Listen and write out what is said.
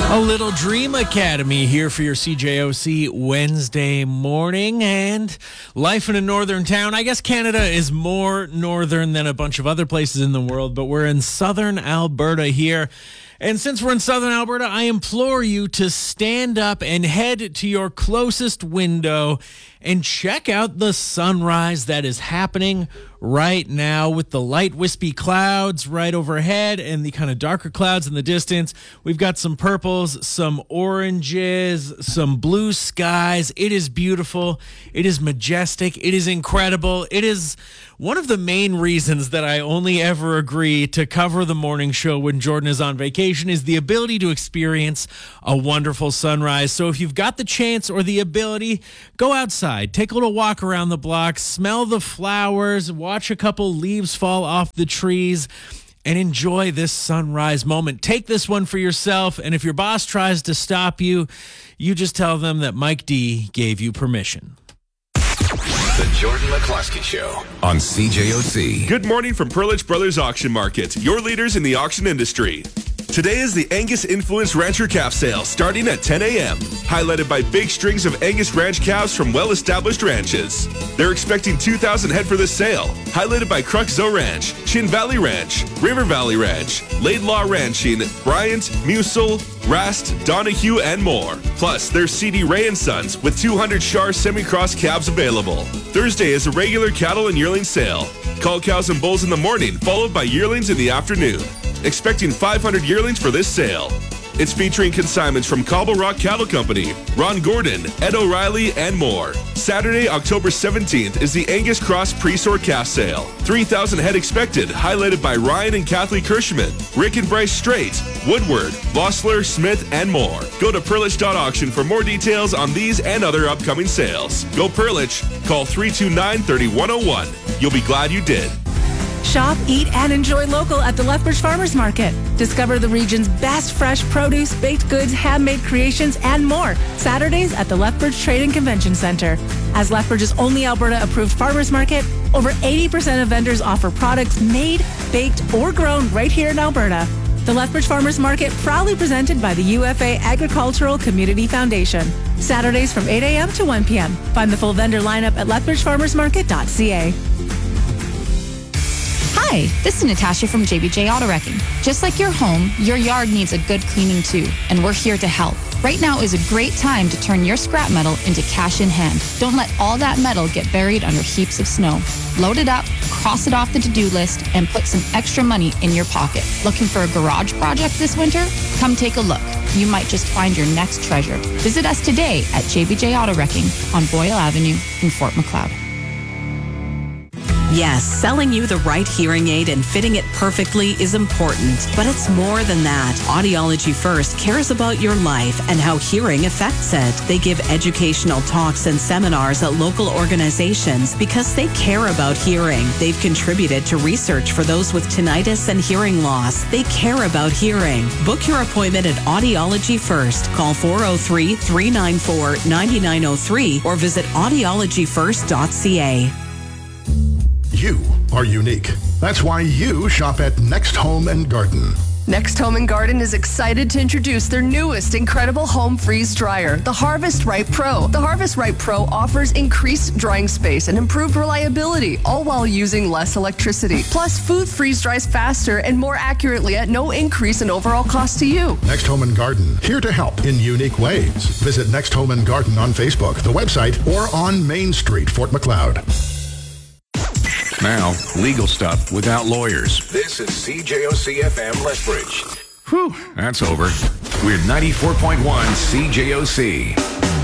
A little Dream Academy here for your CJOC Wednesday morning, and life in a northern town. I guess Canada is more northern than a bunch of other places in the world, but we're in southern Alberta here. And since we're in southern Alberta, I implore you to stand up and head to your closest window and check out the sunrise that is happening right now with the light wispy clouds right overhead and the kind of darker clouds in the distance. We've got some purples, some oranges, some blue skies. It is beautiful. It is majestic. It is incredible. It is one of the main reasons that I only ever agree to cover the morning show when Jordan is on vacation is the ability to experience a wonderful sunrise. So if you've got the chance or the ability, go outside, take a little walk around the block, smell the flowers, watch a couple leaves fall off the trees, and enjoy this sunrise moment. Take this one for yourself, and if your boss tries to stop you, you just tell them that Mike D gave you permission. The Jordan McCluskey Show on CJOC. Good morning from Perlich Brothers Auction Market, your leaders in the auction industry. Today is the Angus Influence Rancher Calf Sale starting at 10 a.m., highlighted by big strings of Angus Ranch calves from well-established ranches. They're expecting 2,000 head for this sale, highlighted by Crux-Zo Ranch, Chin Valley Ranch, River Valley Ranch, Laidlaw Ranching, Bryant, Musil, Rast, Donahue, and more. Plus, there's C.D. Ray & Sons with 200 Shar semi-cross calves available. Thursday is a regular cattle and yearling sale. Cull cows and bulls in the morning, followed by yearlings in the afternoon. Expecting 500 yearlings for this sale. It's featuring consignments from Cobble Rock Cattle Company, Ron Gordon, Ed O'Reilly, and more. Saturday, October 17th is the Angus Cross Pre-Sort Calf Sale. 3,000 head expected, highlighted by Ryan and Kathleen Kirschman, Rick and Bryce Strait, Woodward, Vossler, Smith, and more. Go to Perlich.auction for more details on these and other upcoming sales. Go Perlich. Call 329-3101. You'll be glad you did. Shop, eat, and enjoy local at the Lethbridge Farmers Market. Discover the region's best fresh produce, baked goods, handmade creations, and more. Saturdays at the Lethbridge Trade and Convention Center. As Lethbridge's only Alberta-approved farmers market, over 80% of vendors offer products made, baked, or grown right here in Alberta. The Lethbridge Farmers Market, proudly presented by the UFA Agricultural Community Foundation. Saturdays from 8 a.m. to 1 p.m. Find the full vendor lineup at lethbridgefarmersmarket.ca. Hi, this is Natasha from JBJ Auto Wrecking. Just like your home, your yard needs a good cleaning too, and we're here to help. Right now is a great time to turn your scrap metal into cash in hand. Don't let all that metal get buried under heaps of snow. Load it up, cross it off the to-do list, and put some extra money in your pocket. Looking for a garage project this winter? Come take a look. You might just find your next treasure. Visit us today at JBJ Auto Wrecking on Boyle Avenue in Fort Macleod. Yes, selling you the right hearing aid and fitting it perfectly is important, but it's more than that. Audiology First cares about your life and how hearing affects it. They give educational talks and seminars at local organizations because they care about hearing. They've contributed to research for those with tinnitus and hearing loss. They care about hearing. Book your appointment at Audiology First. Call 403-394-9903 or visit audiologyfirst.ca. You are unique. That's why you shop at Next Home and Garden. Next Home & Garden is excited to introduce their newest incredible home freeze dryer, the Harvest Right Pro. The Harvest Right Pro offers increased drying space and improved reliability, all while using less electricity. Plus, food freeze dries faster and more accurately at no increase in overall cost to you. Next Home & Garden, here to help in unique ways. Visit Next Home & Garden on Facebook, the website, or on Main Street, Fort Macleod. Now, legal stuff without lawyers. This is CJOC FM Lethbridge. Whew, that's over. We're 94.1 CJOC.